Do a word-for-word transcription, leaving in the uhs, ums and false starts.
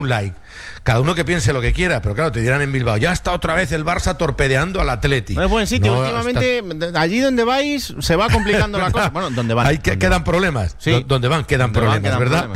un like. Cada uno que piense lo que quiera, pero claro, te dirán en Bilbao, ya está otra vez el Barça torpedeando al Atleti. No es buen sitio, no, últimamente, está... allí donde vais, se va complicando la cosa. Bueno, donde van. Hay que, donde quedan van. problemas. Sí. Donde van, quedan Donde problemas, van, quedan ¿verdad? problemas.